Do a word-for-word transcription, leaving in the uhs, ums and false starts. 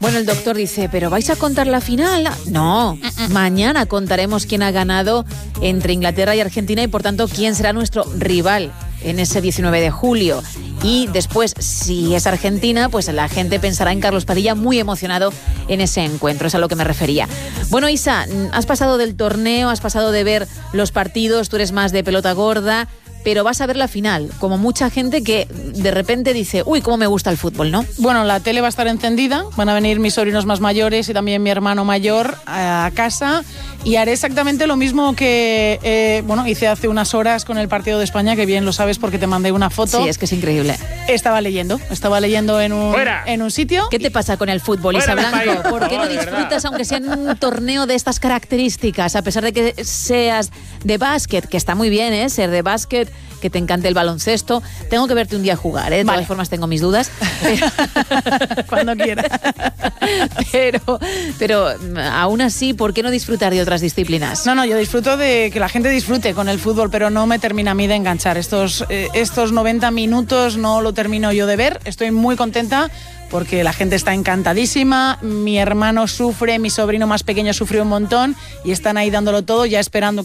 Bueno, el doctor dice, ¿pero vais a contar la final? No, mañana contaremos quién ha ganado entre Inglaterra y Argentina y, por tanto, quién será nuestro rival en ese diecinueve de julio. Y después, si es Argentina, pues la gente pensará en Carlos Padilla muy emocionado en ese encuentro, es a lo que me refería. Bueno, Isa, has pasado del torneo, has pasado de ver los partidos, tú eres más de pelota gorda, pero vas a ver la final, como mucha gente que de repente dice, uy, cómo me gusta el fútbol, ¿no? Bueno, la tele va a estar encendida, van a venir mis sobrinos más mayores y también mi hermano mayor a casa y haré exactamente lo mismo que eh, bueno, hice hace unas horas con el partido de España, que bien lo sabes porque te mandé una foto. Sí, es que es increíble. Estaba leyendo, estaba leyendo en un, en un sitio. ¿Qué te pasa con el fútbol, Isa Blanco? ¿Por qué no disfrutas, aunque sea en un torneo de estas características, a pesar de que seas de básquet, que está muy bien, ¿eh? Ser de básquet, que te encante el baloncesto? Tengo que verte un día jugar, ¿eh? De Vale. todas formas tengo mis dudas. Cuando quieras. Pero, pero aún así, ¿por qué no disfrutar de otras disciplinas? No, no, yo disfruto de que la gente disfrute con el fútbol, pero no me termina a mí de enganchar. Estos, eh, estos noventa minutos no lo termino yo de ver. Estoy muy contenta porque la gente está encantadísima. Mi hermano sufre, mi sobrino más pequeño sufrió un montón y están ahí dándolo todo, ya esperando que